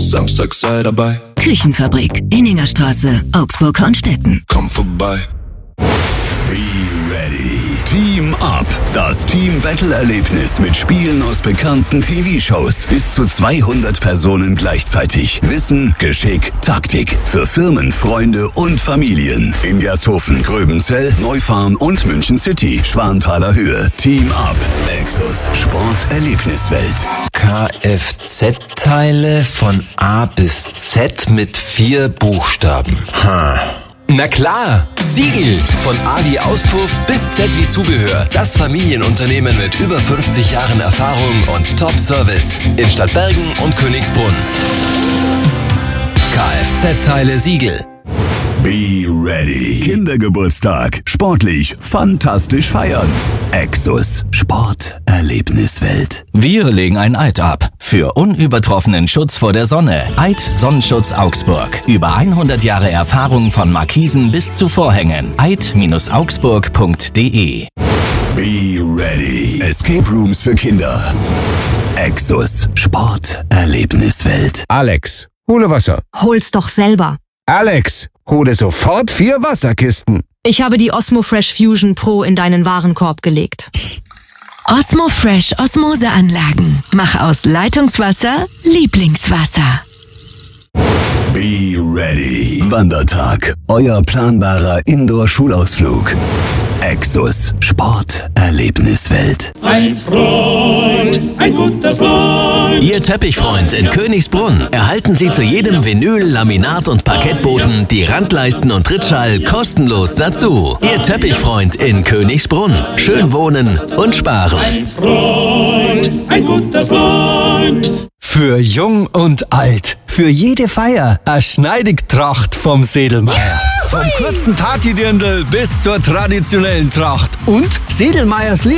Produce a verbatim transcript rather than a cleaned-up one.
Samstag sei dabei. Küchenfabrik, Inningerstraße, Augsburg-Hornstetten. Komm vorbei. Be ready. Team Up. Das Team-Battle-Erlebnis mit Spielen aus bekannten T V-Shows. Bis zu zweihundert Personen gleichzeitig. Wissen, Geschick, Taktik. Für Firmen, Freunde und Familien. In Gersthofen, Gröbenzell, Neufahren und München City. Schwanthaler Höhe. Team Up. Exos. Sport-Erlebniswelt. Kfz-Teile von A bis Z mit vier Buchstaben. Ha. Na klar, Siegel. Von A wie Auspuff bis Z wie Zubehör. Das Familienunternehmen mit über fünfzig Jahren Erfahrung und Top-Service. In Stadtbergen und Königsbrunn. Kfz-Teile Siegel. Be ready. Kindergeburtstag. Sportlich, fantastisch feiern. Exos. Sport-Erlebniswelt. Wir legen ein Eid ab. Für unübertroffenen Schutz vor der Sonne. Eid Sonnenschutz Augsburg. Über hundert Jahre Erfahrung von Markisen bis zu Vorhängen. eid augsburg punkt de. Be ready. Escape Rooms für Kinder. Exos. Sport-Erlebniswelt. Alex, hole Wasser. Hol's doch selber. Alex, hole sofort vier Wasserkisten. Ich habe die Osmo Fresh Fusion Pro in deinen Warenkorb gelegt. Osmo Fresh Osmoseanlagen. Mach aus Leitungswasser Lieblingswasser. Be ready. Wandertag. Euer planbarer Indoor-Schulausflug. Exos. Sport-Erlebniswelt. Ein Freund, ein guter Freund. Ihr Teppichfreund in Königsbrunn. Erhalten Sie zu jedem Vinyl, Laminat und Parkettboden die Randleisten und Trittschall kostenlos dazu. Ihr Teppichfreund in Königsbrunn. Schön wohnen und sparen. Ein Freund, ein guter Freund. Für jung und alt. Für jede Feier. Eine Schneidigtracht vom Sedelmeier. Vom kurzen Partydirndl bis zur traditionellen Tracht. Und Sedelmeiers